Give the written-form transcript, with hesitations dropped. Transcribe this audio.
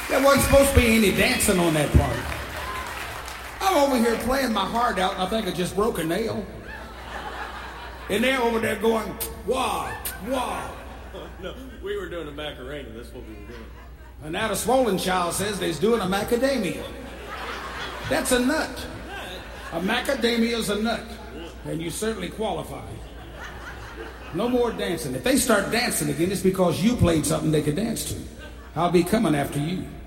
There wasn't supposed to be any dancing on that part. I'm over here playing my heart out, and I think I just broke a nail. And they're over there going, wah, wah. No, we were doing a Macarena. That's what we were doing. And now the swollen child says they's doing a macadamia. That's a nut. A macadamia's a nut. And you certainly qualify. No more dancing. If they start dancing again, it's because you played something they could dance to. I'll be coming after you.